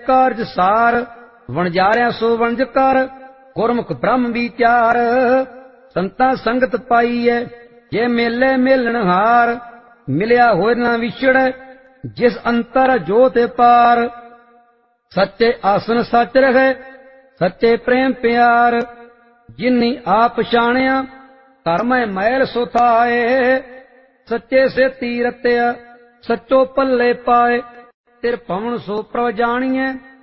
ਕਾਰਜ ਸਾਰ, ਵਣਜਾਰਿਆ ਸੋ ਵਣਜ ਕਰ, ਗੁਰਮੁਖ ਬ੍ਰਹਮ ਵਿਚਾਰ। ਸੰਤਾਂ ਸੰਗਤ ਪਾਈਐ ਜੇ ਮੇਲੇ ਮੇਲਣਹਾਰ, ਮਿਲਿਆ ਹੋਇ ਨਾ ਵਿਛੜੈ ਜਿਸ ਅੰਤਰ ਜੋਤ ਪਾਰ। ਸੱਚੇ ਆਸਨ ਸੱਚ ਰਹੈ ਸੱਚੇ ਪ੍ਰੇਮ ਪਿਆਰ, ਜਿਨੀ ਆਪ ਪਛਾਣਿਆ ਧਰਮੈ ਮੈਲ ਸੁਥਾਏ। ਸੱਚੇ ਸੇਤੀ ਰਤਿਆ ਸੱਚੋ ਪੱਲੇ ਪਾਏ, ਤਿਰ ਭਵਨ ਸੋ ਪ੍ਰਭ ਜਾਣੀਐ